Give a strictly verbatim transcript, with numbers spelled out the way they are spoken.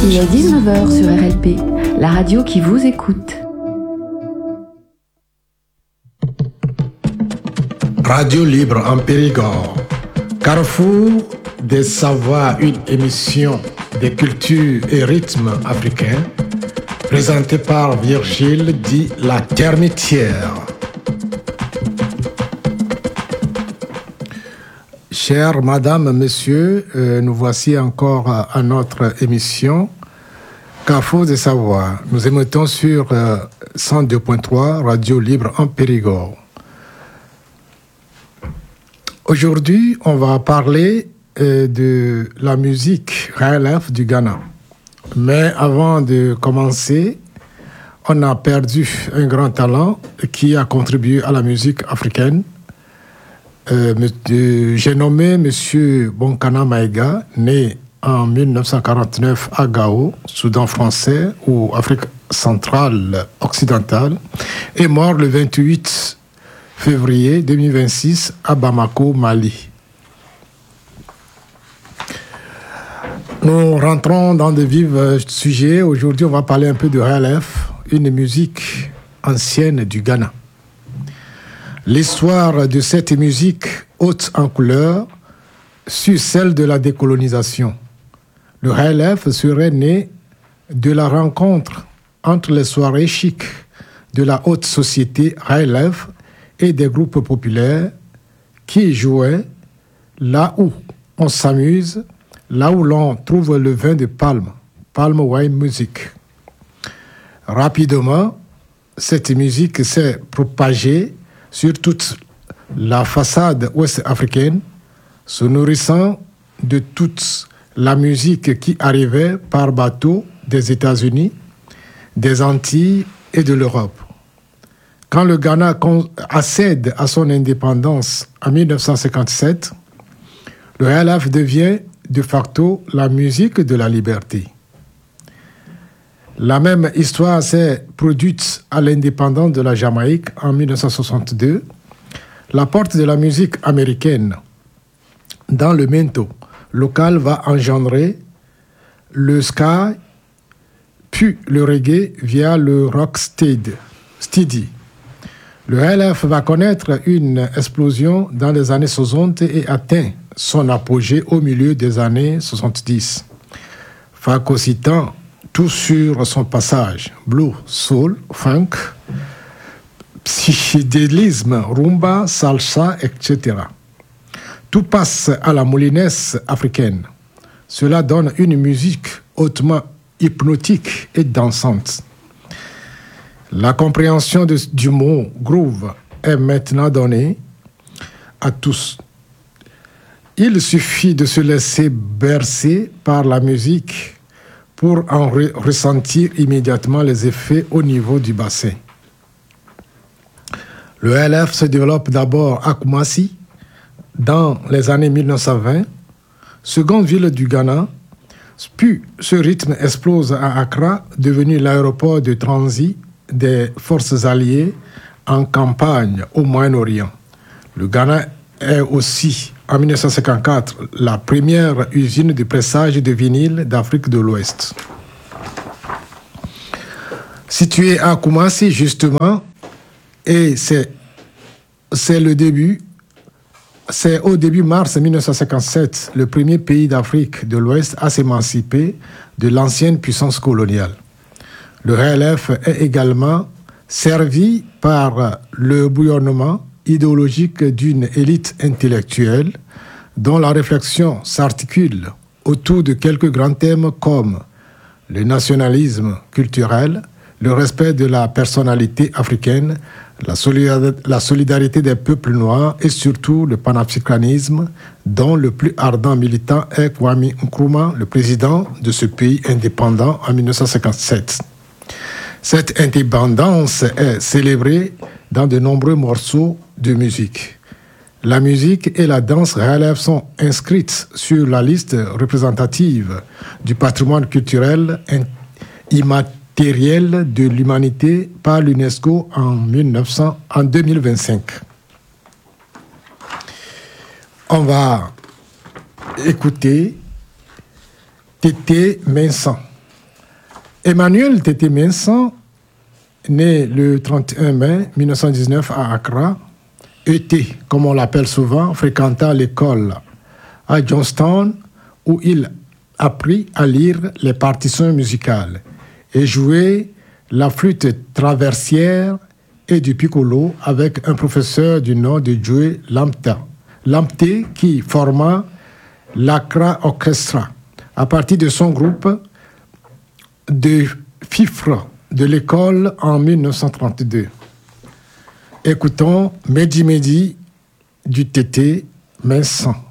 Il est dix-neuf heures sur R L P, la radio qui vous écoute. Radio Libre en Périgord. Carrefour des savoirs, une émission des cultures et rythmes africains, présentée par Virgile dit La Termitière. Chères Madame, Messieurs, euh, nous voici encore euh, à notre émission Carrefour des savoirs. Nous émettons sur euh, cent deux point trois Radio Libre en Périgord. Aujourd'hui, on va parler euh, de la musique R L F du Ghana. Mais avant de commencer, on a perdu un grand talent qui a contribué à la musique africaine. Euh, j'ai nommé M. Bonkana Maïga, né en dix-neuf cent quarante-neuf à Gao, Soudan français ou Afrique centrale occidentale, et mort le vingt-huit février deux mille vingt-six à Bamako, Mali. Nous rentrons dans de vifs sujets. Aujourd'hui, on va parler un peu de R L F, une musique ancienne du Ghana. L'histoire de cette musique haute en couleur suit celle de la décolonisation. Le R L F serait né de la rencontre entre les soirées chic de la haute société R L F et des groupes populaires qui jouaient là où on s'amuse, là où l'on trouve le vin de palme, Palm Wine Music. Rapidement, cette musique s'est propagée sur toute la façade ouest-africaine, se nourrissant de toute la musique qui arrivait par bateau des États-Unis, des Antilles et de l'Europe. Quand le Ghana accède à son indépendance en dix-neuf cent cinquante-sept, le R L F devient de facto la musique de la liberté. La même histoire s'est produite à l'indépendance de la Jamaïque en dix-neuf cent soixante-deux. L'apport de la musique américaine dans le mento local va engendrer le ska, puis le reggae via le rocksteady. Le R L F va connaître une explosion dans les années soixante et atteint son apogée au milieu des années soixante-dix, phagocytant tout sur son passage, blues, soul, funk, psychédélisme, rumba, salsa, et cetera. Tout passe à la moulinesse africaine. Cela donne une musique hautement hypnotique et dansante. La compréhension de, du mot groove est maintenant donnée à tous. Il suffit de se laisser bercer par la musique pour en re- ressentir immédiatement les effets au niveau du bassin. Le R L F se développe d'abord à Kumasi dans les années dix-neuf cent vingt, seconde ville du Ghana, puis ce rythme explose à Accra, devenu l'aéroport de transit des forces alliées en campagne au Moyen-Orient. Le Ghana est aussi, en dix-neuf cent cinquante-quatre, la première usine de pressage de vinyle d'Afrique de l'Ouest. Située à Kumasi, justement, et c'est, c'est le début, c'est au début mars dix-neuf cent cinquante-sept, le premier pays d'Afrique de l'Ouest à s'émanciper de l'ancienne puissance coloniale. Le R L F est également servi par le bouillonnement idéologique d'une élite intellectuelle dont la réflexion s'articule autour de quelques grands thèmes comme le nationalisme culturel, le respect de la personnalité africaine, la, solidar- la solidarité des peuples noirs et surtout le panafricanisme dont le plus ardent militant est Kwame Nkrumah, le président de ce pays indépendant en dix-neuf cent cinquante-sept. Cette indépendance est célébrée dans de nombreux morceaux de musique. La musique et la danse R L F sont inscrites sur la liste représentative du patrimoine culturel immatériel de l'humanité par l'UNESCO en, mille neuf cents, en deux mille vingt-cinq. On va écouter Tété Vincent. Emmanuel Tété Mensah, né le trente et un mai mille neuf cent dix-neuf à Accra, E T, comme on l'appelle souvent, fréquenta l'école à Johnstown où il apprit à lire les partitions musicales et jouer la flûte traversière et du piccolo avec un professeur du nom de Joe Lamptey, Lamptey qui forma l'Accra Orchestra à partir de son groupe de fifres de l'école en mille neuf cent trente-deux. Écoutons Mehdi Mehdi du Tété Mensah.